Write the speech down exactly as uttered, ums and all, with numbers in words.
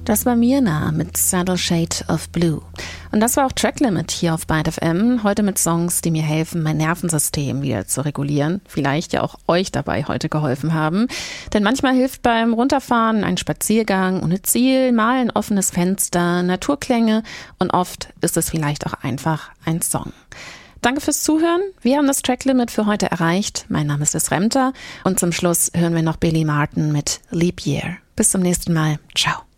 Das war Mirna mit Subtle Shade of Blue. Und das war auch Tracklimit hier auf Byte F M. Heute mit Songs, die mir helfen, mein Nervensystem wieder zu regulieren. Vielleicht ja auch euch dabei heute geholfen haben. Denn manchmal hilft beim Runterfahren ein Spaziergang ohne Ziel, mal ein offenes Fenster, Naturklänge und oft ist es vielleicht auch einfach ein Song. Danke fürs Zuhören. Wir haben das Tracklimit für heute erreicht. Mein Name ist Des Remter und zum Schluss hören wir noch Billy Martin mit Leap Year. Bis zum nächsten Mal. Ciao.